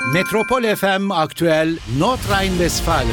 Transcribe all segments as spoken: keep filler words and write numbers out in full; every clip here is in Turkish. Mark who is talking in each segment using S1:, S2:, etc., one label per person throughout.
S1: Metropol F M Aktüel Nordrhein-Westfalen.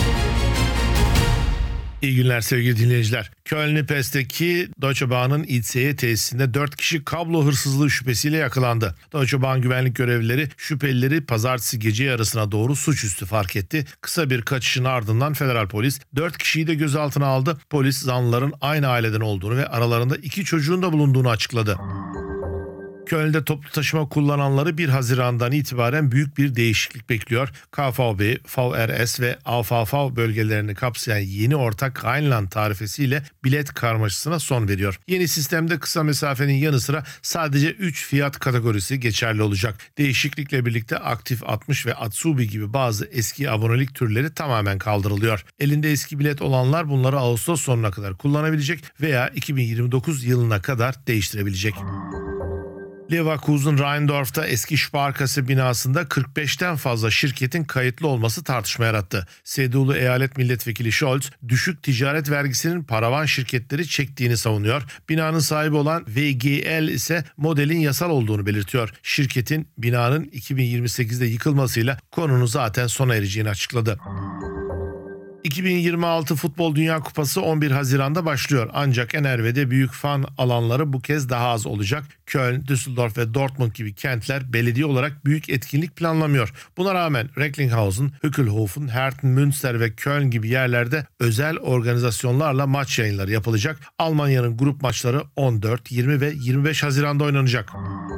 S2: İyi günler sevgili dinleyiciler. Köln-Pest'teki Deutsche Bahn'ın İ T S tesisinde dört kişi kablo hırsızlığı şüphesiyle yakalandı. Deutsche Bahn güvenlik görevlileri şüphelileri pazartesi gece yarısına doğru suçüstü fark etti. Kısa bir kaçışın ardından federal polis dört kişiyi de gözaltına aldı. Polis zanlıların aynı aileden olduğunu ve aralarında iki çocuğun da bulunduğunu açıkladı. Köln'de toplu taşıma kullananları bir Haziran'dan itibaren büyük bir değişiklik bekliyor. K V B, V R S ve A V V bölgelerini kapsayan yeni ortak Rheinland tarifesiyle bilet karmaşasına son veriyor. Yeni sistemde kısa mesafenin yanı sıra sadece üç fiyat kategorisi geçerli olacak. Değişiklikle birlikte Aktif altmış ve Atsubi gibi bazı eski abonelik türleri tamamen kaldırılıyor. Elinde eski bilet olanlar bunları Ağustos sonuna kadar kullanabilecek veya iki bin yirmi dokuz yılına kadar değiştirebilecek. Leverkusen Rheindorf'ta eski Sparkasse binasında kırk beşten fazla şirketin kayıtlı olması tartışma yarattı. C D U'lu eyalet milletvekili Scholz, düşük ticaret vergisinin paravan şirketleri çektiğini savunuyor. Binanın sahibi olan V G L ise modelin yasal olduğunu belirtiyor. Şirketin binanın iki bin yirmi sekizde yıkılmasıyla konunun zaten sona ereceğini açıkladı. iki bin yirmi altı Futbol Dünya Kupası on bir Haziran'da başlıyor. Ancak N R V'de büyük fan alanları bu kez daha az olacak. Köln, Düsseldorf ve Dortmund gibi kentler belediye olarak büyük etkinlik planlamıyor. Buna rağmen Recklinghausen, Hückelhofen, Herten, Münster ve Köln gibi yerlerde özel organizasyonlarla maç yayınları yapılacak. Almanya'nın grup maçları on dört, yirmi ve yirmi beş Haziran'da oynanacak.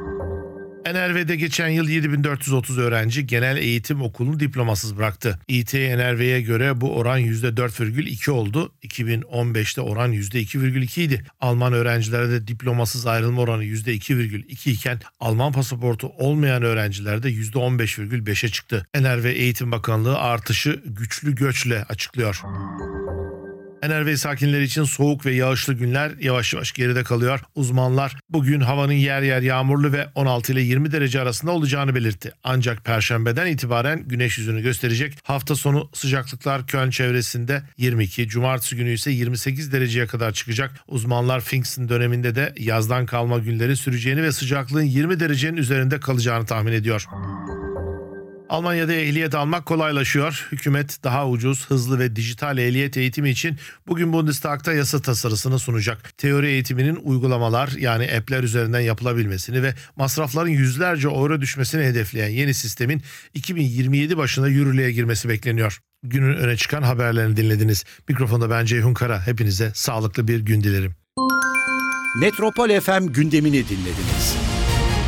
S2: N R V'de geçen yıl yedi bin dört yüz otuz öğrenci genel eğitim okulunu diplomasız bıraktı. İ T N R V'ye göre bu oran yüzde dört virgül iki oldu. iki bin on beşte oran yüzde iki virgül iki idi. Alman öğrencilerde diplomasız ayrılma oranı yüzde iki virgül iki iken Alman pasaportu olmayan öğrencilerde yüzde on beş virgül beşe çıktı. N R V Eğitim Bakanlığı artışı güçlü göçle açıklıyor. N R V sakinleri için soğuk ve yağışlı günler yavaş yavaş geride kalıyor. Uzmanlar bugün havanın yer yer yağmurlu ve on altı ile yirmi derece arasında olacağını belirtti. Ancak Perşembeden itibaren güneş yüzünü gösterecek. Hafta sonu sıcaklıklar Köln çevresinde yirmi iki, Cumartesi günü ise yirmi sekiz dereceye kadar çıkacak. Uzmanlar Pfingsten döneminde de yazdan kalma günlerin süreceğini ve sıcaklığın yirmi derecenin üzerinde kalacağını tahmin ediyor. Almanya'da ehliyet almak kolaylaşıyor. Hükümet daha ucuz, hızlı ve dijital ehliyet eğitimi için bugün Bundestag'ta yasa tasarısını sunacak. Teori eğitiminin uygulamalar yani app'ler üzerinden yapılabilmesini ve masrafların yüzlerce euro düşmesini hedefleyen yeni sistemin iki bin yirmi yedi başında yürürlüğe girmesi bekleniyor. Günün öne çıkan haberlerini dinlediniz. Mikrofonda ben Ceyhun Kara. Hepinize sağlıklı bir gün dilerim.
S1: Metropol F M gündemini dinlediniz.